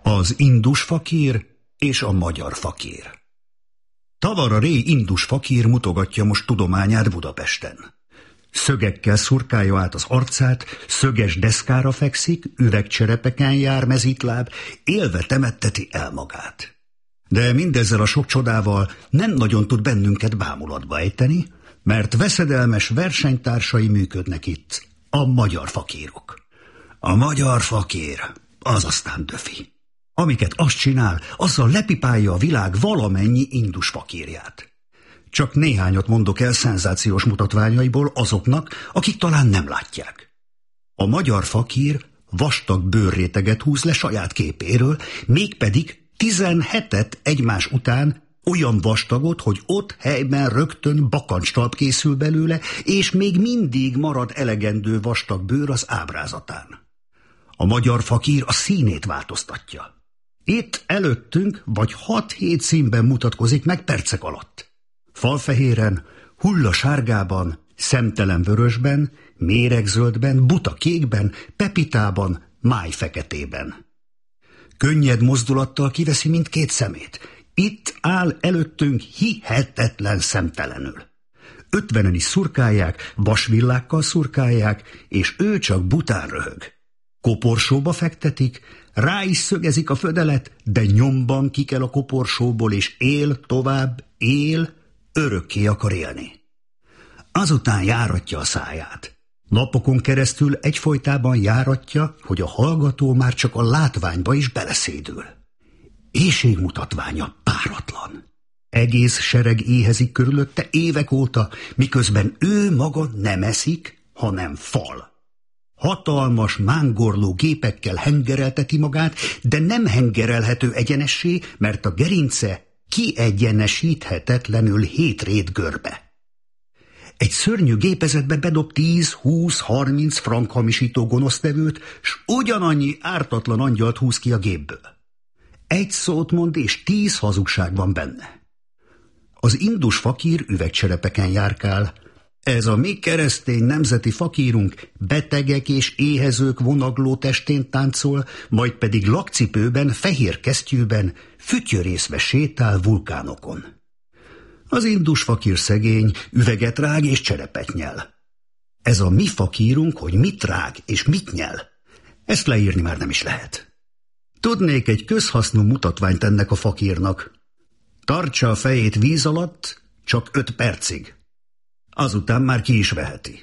Az indus fakír és a magyar fakír. Tavara Ré indus fakír mutogatja most tudományát Budapesten. Szögekkel szurkálja át az arcát, szöges deszkára fekszik, üvegcserepeken jár mezítláb, élve temetteti el magát. De mindezzel a sok csodával nem nagyon tud bennünket bámulatba ejteni, mert veszedelmes versenytársai működnek itt, a magyar fakírok. A magyar fakír, az aztán döfi. Amiket azt csinál, azzal lepipálja a világ valamennyi indus fakírját. Csak néhányat mondok el szenzációs mutatványaiból azoknak, akik talán nem látják. A magyar fakír vastag bőrréteget húz le saját képéről, mégpedig 17-et egymás után, olyan vastagot, hogy ott helyben rögtön bakancstalp készül belőle, és még mindig marad elegendő vastag bőr az ábrázatán. A magyar fakír a színét változtatja. Itt előttünk vagy 6-7 színben mutatkozik meg percek alatt. Falfehéren, hullasárgában, szemtelen vörösben, méregzöldben, buta kékben, pepitában, májfeketében. Könnyed mozdulattal kiveszi mindkét szemét. Itt áll előttünk hihetetlen szemtelenül. 50-en is szurkálják, vasvillákkal szurkálják, és ő csak bután röhög. Koporsóba fektetik, rá is szögezik a födelet, de nyomban kikel a koporsóból, és él tovább, él, örökké akar élni. Azután járatja a száját. Napokon keresztül egyfolytában járatja, hogy a hallgató már csak a látványba is beleszédül. Éhségmutatványa páratlan. Egész sereg éhezik körülötte évek óta, miközben ő maga nem eszik, hanem fal. Hatalmas, mángorló gépekkel hengerelteti magát, de nem hengerelhető egyenessé, mert a gerince kiegyenesíthetetlenül hétrét görbe. Egy szörnyű gépezetbe bedob 10-20-30 frank hamisító gonosztevőt, s ugyanannyi ártatlan angyalt húz ki a gépből. Egy szót mond, és 10 hazugság van benne. Az indus fakír üvegcserepeken járkál. Ez a mi keresztény nemzeti fakírunk betegek és éhezők vonagló testén táncol, majd pedig lakcipőben, fehér kesztyűben, fütyörészve sétál vulkánokon. Az indus fakír szegény, üveget rág és cserepet nyel. Ez a mi fakírunk, hogy mit rág és mit nyel, ezt leírni már nem is lehet. Tudnék egy közhasznú mutatványt ennek a fakírnak. Tartsa a fejét víz alatt csak 5 percig. Azután már ki is veheti.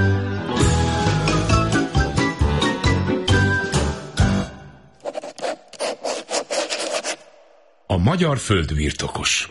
A magyar földbirtokos.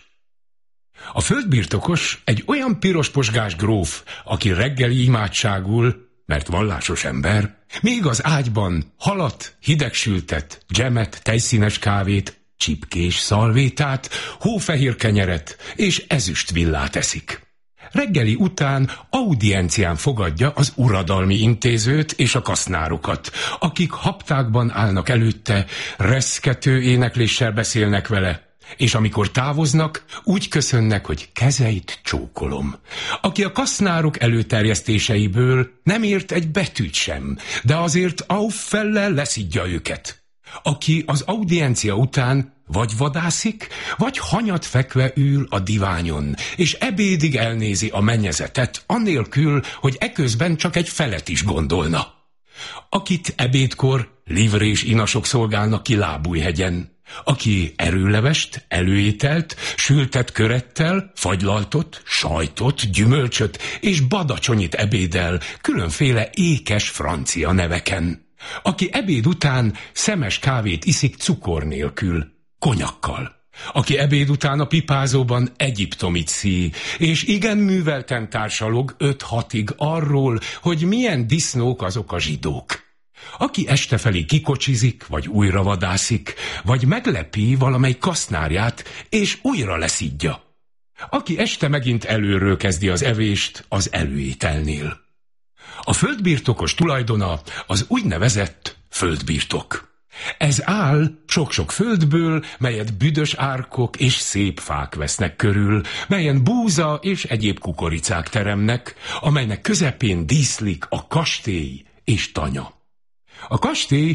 A földbirtokos egy olyan pirosposgás gróf, aki reggeli imádságul, mert vallásos ember, még az ágyban halat, hidegsültet, dzsemet, tejszínes kávét, csipkés szalvétát, hófehér kenyeret és ezüst villát eszik. Reggeli után audiencián fogadja az uradalmi intézőt és a kasznárokat, akik haptákban állnak előtte, reszkető énekléssel beszélnek vele, és amikor távoznak, úgy köszönnek, hogy kezeit csókolom. Aki a kasznárok előterjesztéseiből nem ért egy betűt sem, de azért auffellel leszidja őket. Aki az audiencia után vagy vadászik, vagy hanyat fekve ül a diványon, és ebédig elnézi a mennyezetet, anélkül, hogy eközben csak egy felet is gondolna. Akit ebédkor livrés inasok szolgálnak ki Lábújhegyen, aki erőlevest, előételt, sültet körettel, fagylaltot, sajtot, gyümölcsöt és badacsonyit ebédel különféle ékes francia neveken. Aki ebéd után szemes kávét iszik cukor nélkül, konyakkal. Aki ebéd után a pipázóban egyiptomit szíj, és igen művelten társalog 5-6-ig arról, hogy milyen disznók azok a zsidók. Aki este felé kikocsizik, vagy újra vadászik, vagy meglepi valamely kasznárját, és újra leszidja. Aki este megint előről kezdi az evést az előételnél. A földbirtokos tulajdona az úgynevezett földbirtok. Ez áll sok-sok földből, melyet büdös árkok és szép fák vesznek körül, melyen búza és egyéb kukoricák teremnek, amelynek közepén díszlik a kastély és tanya. A kastély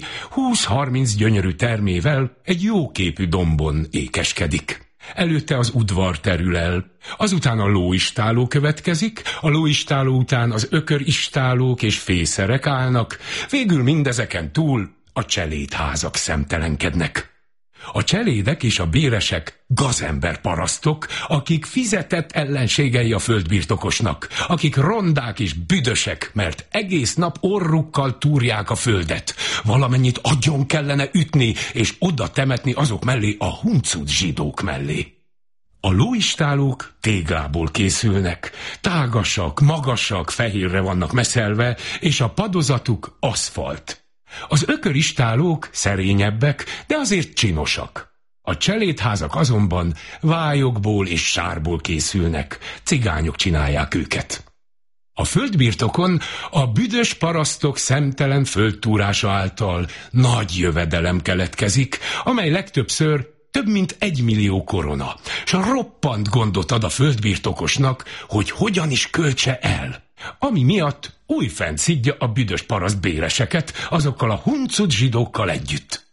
20-30 gyönyörű termével egy jóképű dombon ékeskedik. Előtte az udvar terül el, azután a lóistáló következik, a lóistáló után az ököristálók és fészerek állnak, végül mindezeken túl a cselédházak szemtelenkednek. A cselédek és a béresek gazember parasztok, akik fizetett ellenségei a földbirtokosnak, akik rondák és büdösek, mert egész nap orrukkal túrják a földet. Valamennyit agyon kellene ütni, és oda temetni azok mellé a huncut zsidók mellé. A lóistálók téglából készülnek, tágasak, magasak, fehérre vannak meszelve, és a padozatuk aszfalt. Az ököristálók szerényebbek, de azért csinosak. A cselédházak azonban vályokból és sárból készülnek, cigányok csinálják őket. A földbirtokon a büdös parasztok szemtelen földtúrása által nagy jövedelem keletkezik, amely legtöbbször több mint 1 millió korona, s a roppant gondot ad a földbirtokosnak, hogy hogyan is költse el, ami miatt újfent szidja a büdös paraszt béreseket azokkal a huncut zsidókkal együtt.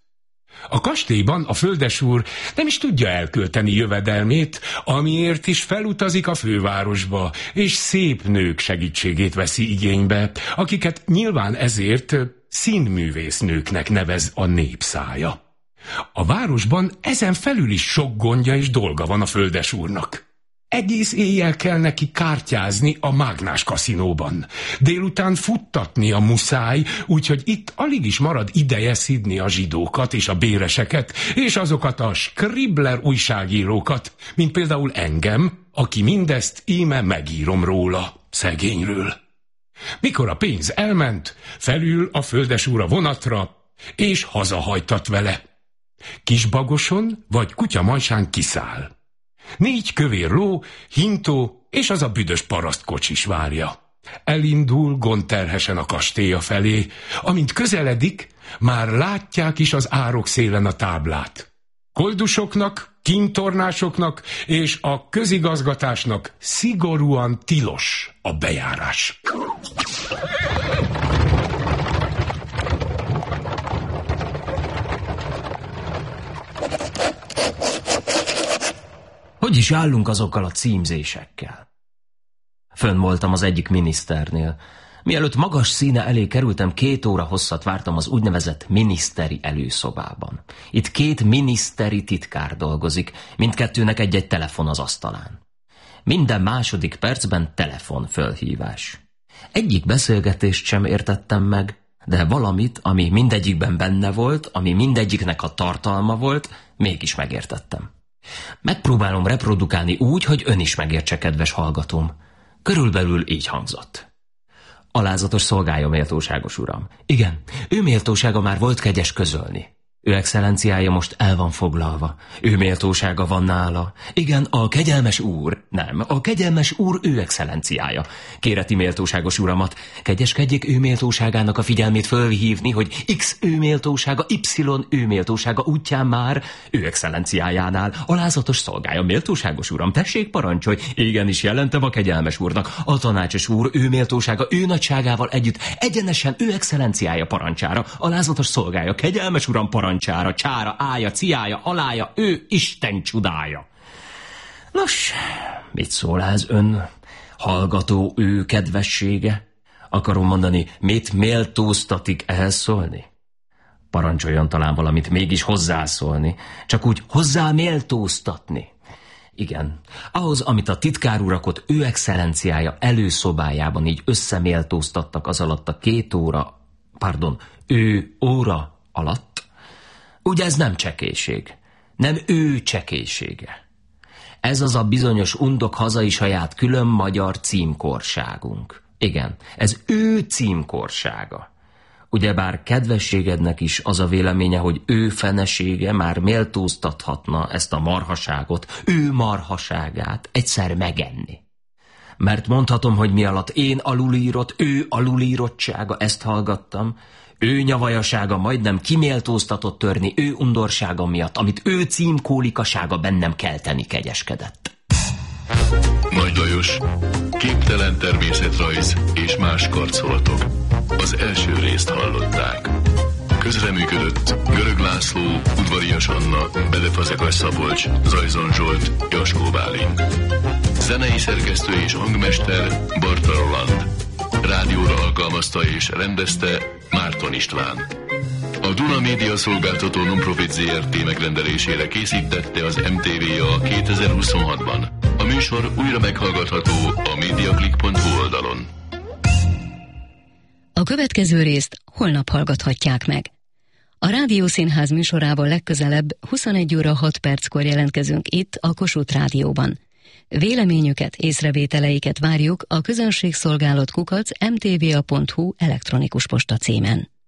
A kastélyban a földesúr nem is tudja elkölteni jövedelmét, amiért is felutazik a fővárosba, és szép nők segítségét veszi igénybe, akiket nyilván ezért színművésznőknek nevez a népszája. A városban ezen felül is sok gondja és dolga van a földesúrnak. Egész éjjel kell neki kártyázni a mágnás kaszinóban. Délután futtatnia muszáj, úgyhogy itt alig is marad ideje szidni a zsidókat és a béreseket, és azokat a Scribbler újságírókat, mint például engem, aki mindezt íme megírom róla, szegényről. Mikor a pénz elment, felül a földesúr a vonatra, és hazahajtat vele. Kisbagoson vagy kutyamajsán kiszáll. 4 kövér ló, hintó és az a büdös parasztkocsis várja. Elindul gondterhesen a kastélya felé, amint közeledik, már látják is az árok szélen a táblát. Koldusoknak, kintornásoknak és a közigazgatásnak szigorúan tilos a bejárás. Hogy is állunk azokkal a címzésekkel? Fönn voltam az egyik miniszternél. Mielőtt magas színe elé kerültem, 2 óra hosszat vártam az úgynevezett miniszteri előszobában. Itt 2 miniszteri titkár dolgozik, mindkettőnek egy-egy telefon az asztalán. Minden második percben telefonfölhívás. Egyik beszélgetést sem értettem meg, de valamit, ami mindegyikben benne volt, ami mindegyiknek a tartalma volt, mégis megértettem. Megpróbálom reprodukálni úgy, hogy ön is megértse, kedves hallgatóm. Körülbelül így hangzott. Alázatos szolgálja, méltóságos uram. Igen, ő méltósága már volt kegyes közölni. Ő excellenciája most el van foglalva. Ő méltósága van nála. Igen, a kegyelmes úr. Nem, a kegyelmes úr ő excellenciája. Kéreti méltóságos uramat, kegyeskedjék ő méltóságának a figyelmét fölhívni, hogy X ő méltósága, Y ő méltósága útján már ő excellenciájánál. Alázatos szolgálja, méltóságos uram, tessék parancsolj. Igenis jelentem a kegyelmes úrnak. A tanácsos úr ő méltósága, ő nagyságával együtt egyenesen ő excellenciája parancsára. Alázatos szolgálja, kegyelmes uram parancsára, csára, ája, ciája, alája, ő Isten csudája. Nos, mit szól ez ön, hallgató ő kedvessége? Akarom mondani, mit méltóztatik ehhez szólni? Parancsoljon talán valamit mégis hozzászólni, csak úgy hozzá méltóztatni. Igen, ahhoz, amit a titkár urakot ő excellenciája előszobájában így összeméltóztattak az alatt a 2 óra alatt, ugye ez nem csekélység, nem ő csekélysége. Ez az a bizonyos undok hazai saját külön magyar címkorságunk. Igen, ez ő címkorsága. Ugyebár kedvességednek is az a véleménye, hogy ő fenesége már méltóztathatna ezt a marhaságot, ő marhaságát egyszer megenni. Mert mondhatom, hogy mi alatt én alulírott, ő alulírottsága, ezt hallgattam, ő nyavajasága majdnem kiméltóztatott törni ő undorsága miatt, amit ő címkólikasága bennem kelteni kegyeskedett. Nagy Lajos, képtelen természetrajz és más karcolatok. az első részt hallották. Közreműködött Görög László, Udvarias Anna, Belefazekas Szabolcs, Zajzon Zsolt, Jaskó Bálint. Zenei szerkesztő és hangmester Barta Roland. Rádióra alkalmazta és rendezte Márton István. A Duna Média Szolgáltató Nonprofit ZRT megrendelésére készítette az MTV-a 2026-ban. A műsor újra meghallgatható a mediaclick.hu oldalon. A következő részt holnap hallgathatják meg. A Rádiószínház műsorával legközelebb 21 óra 6 perckor jelentkezünk itt a Kossuth Rádióban. Véleményüket, észrevételeiket várjuk a közönségszolgálat @mtva.hu elektronikus posta címen.